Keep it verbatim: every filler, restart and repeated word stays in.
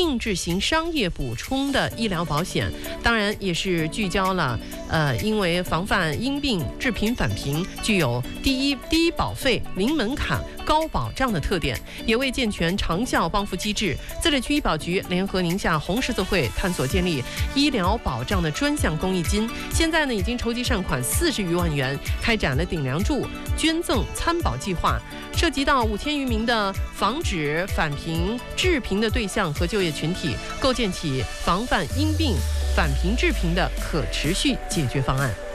定制型商业补充的医疗保险，当然也是聚焦了呃，因为防范因病致贫返贫，具有第一低保费、零门槛、高保障的特点，也为健全长效帮扶机制，自治区医保局联合宁夏红十字会探索建立医疗保障的专项公益金，现在呢已经筹集善款四十余万元，开展了顶梁柱捐赠参保计划，涉及到五千余名的防止返贫致贫的对象和就业群体，构建起防范因病返贫致贫的可持续解决方案。